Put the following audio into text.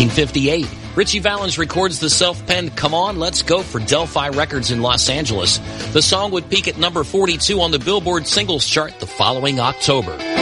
1958, Ritchie Valens records the self-penned Come On, Let's Go for Delphi Records in Los Angeles. The song would peak at number 42 on the Billboard singles chart the following October.